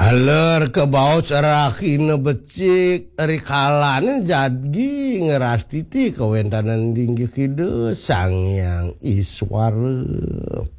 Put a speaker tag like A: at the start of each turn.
A: Haler kebaut sarakina becik dari kalana jadi ngeras titi kawentanan dinggi kide sang yang iswara.